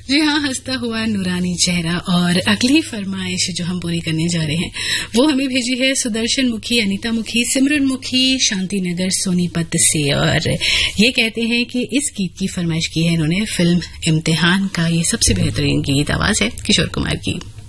जी हाँ, हंसता हुआ नूरानी चेहरा। और अगली फरमाइश जो हम पूरी करने जा रहे हैं वो हमें भेजी है सुदर्शन मुखी, अनीता मुखी, सिमरन मुखी, शांति नगर, सोनीपत से। और ये कहते हैं कि इस गीत की फरमाइश की है इन्होंने फिल्म इम्तिहान का। ये सबसे बेहतरीन गीत, आवाज है किशोर कुमार की।